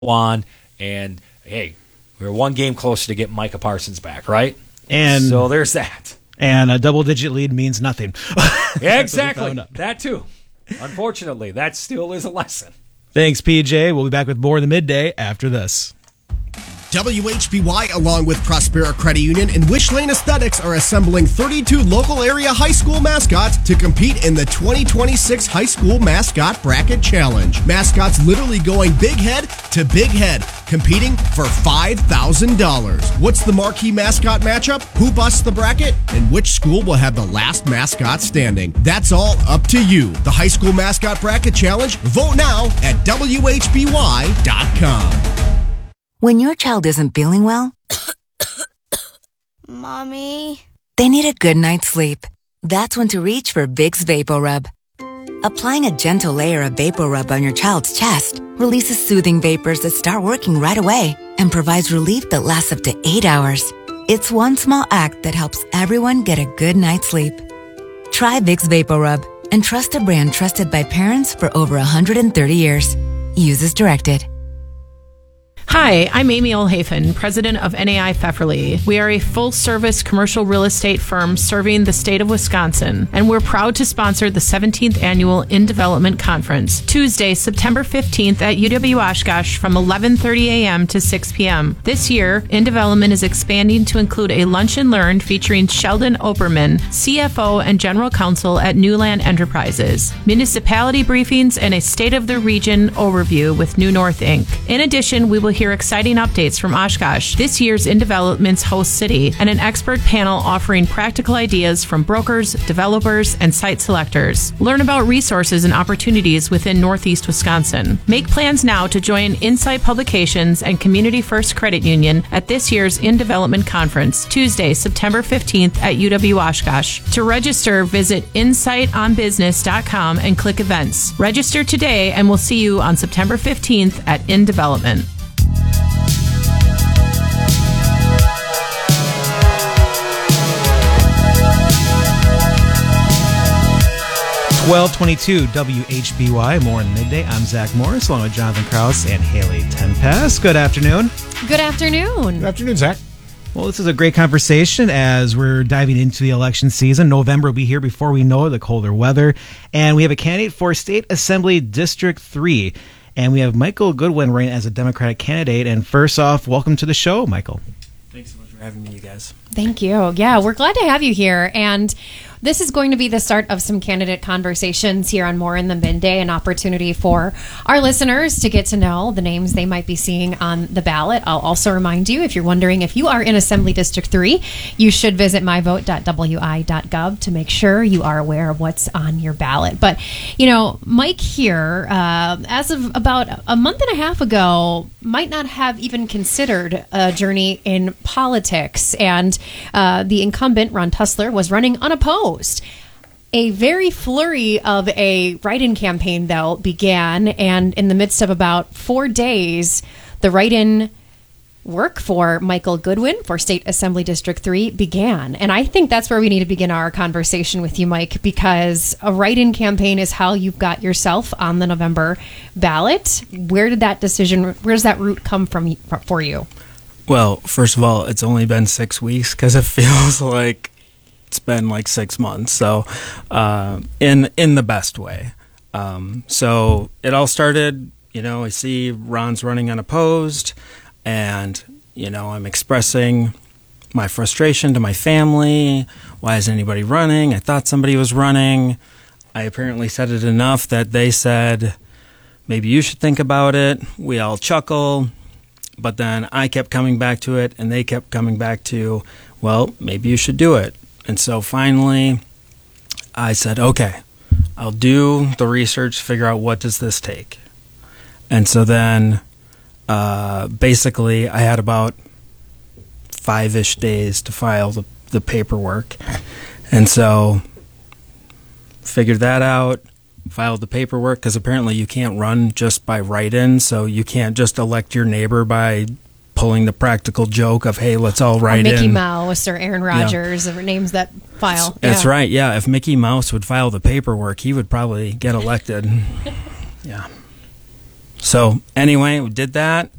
on. And, hey, we're one game closer to getting Micah Parsons back, right? And so there's that. And a double-digit lead means nothing. Yeah, exactly. That too. Unfortunately, that still is a lesson. Thanks, PJ. We'll be back with more in the midday after this. WHBY, along with Prospera Credit Union and Wish Lane Aesthetics, are assembling 32 local area high school mascots to compete in the 2026 High School Mascot Bracket Challenge. Mascots literally going big head to big head, competing for $5,000. What's the marquee mascot matchup? Who busts the bracket? And which school will have the last mascot standing? That's all up to you. The High School Mascot Bracket Challenge. Vote now at WHBY.com. When your child isn't feeling well, Mommy, they need a good night's sleep. That's when to reach for Vicks VapoRub. Applying a gentle layer of VapoRub on your child's chest releases soothing vapors that start working right away and provides relief that lasts up to 8 hours. It's one small act that helps everyone get a good night's sleep. Try Vicks VapoRub and trust a brand trusted by parents for over 130 years. Use as directed. Hi, I'm Amy Olhafen, president of NAI Pfefferly. We are a full-service commercial real estate firm serving the state of Wisconsin, and we're proud to sponsor the 17th Annual In Development Conference, Tuesday, September 15th at UW Oshkosh from 11:30 a.m. to 6 p.m. This year, In Development is expanding to include a lunch and learn featuring Sheldon Oberman, CFO and General Counsel at Newland Enterprises, municipality briefings, and a State of the Region overview with New North Inc. In addition, we will hear exciting updates from Oshkosh, this year's In Development's host city, and an expert panel offering practical ideas from brokers, developers, and site selectors. Learn about resources and opportunities within Northeast Wisconsin. Make plans now to join Insight Publications and Community First Credit Union at this year's In Development Conference, Tuesday, September 15th at UW Oshkosh. To register, visit insightonbusiness.com and click events. Register today, and we'll see you on September 15th at In Development. 1222 WHBY, more in the midday. I'm Zach Morris, along with Jonathan Krause and Haley Tempest. Good afternoon. Good afternoon. Good afternoon, Zach. Well, this is a great conversation as we're diving into the election season. November will be here before we know it, the colder weather. And we have a candidate for State Assembly District 3. And we have Michael Goodwin running as a Democratic candidate. And first off, welcome to the show, Michael. Thanks so much for having me, you guys. Thank you. Yeah, we're glad to have you here. And this is going to be the start of some candidate conversations here on More in the Midday, an opportunity for our listeners to get to know the names they might be seeing on the ballot. I'll also remind you, if you're wondering if you are in Assembly District 3, you should visit myvote.wi.gov to make sure you are aware of what's on your ballot. But, you know, Mike here, as of about a month and a half ago, might not have even considered a journey in politics. And the incumbent, Ron Tussler, was running unopposed. A very flurry of a write-in campaign, though, began, and in the midst of about 4 days, the write-in work for Michael Goodwin for State Assembly District 3 began. And I think that's where we need to begin our conversation with you, Mike, because a write-in campaign is how you've got yourself on the November ballot. Where does that route come from for you? Well, first of all, it's only been 6 weeks because it feels like it's been like 6 months. So, in the best way. So it all started, I see Ron's running unopposed, and, I'm expressing my frustration to my family. Why isn't anybody running? I thought somebody was running. I apparently said it enough that they said, maybe you should think about it. We all chuckle. But then I kept coming back to it, and they kept coming back to, well, maybe you should do it. And so finally, I said, okay, I'll do the research, figure out what does this take. And so then basically I had about 5-ish days to file the paperwork. And so figured that out. Filed the paperwork, because apparently you can't run just by write-in, so you can't just elect your neighbor by pulling the practical joke of, hey, let's all write in. Mickey Mouse or Aaron Rodgers, or names that file. That's right, yeah. If Mickey Mouse would file the paperwork, he would probably get elected. Yeah. So anyway, we did that.